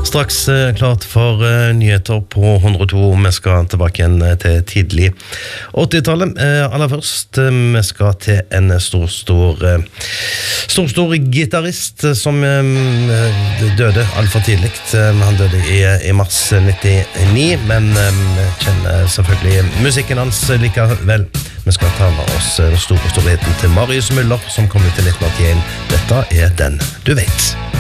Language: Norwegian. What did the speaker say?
Straks klart for nyheter på 102. Vi skal tilbake igjen til tidlig 80-tallet. Aller først, vi skal til en stor gitarist som døde alt for tidlig. Han døde i mars 99, men kjenner selvfølgelig musikken hans likevel. Vi skal ta med oss den store storheten til Marius Müller, som kom ut i 1981. Dette er Den du vet.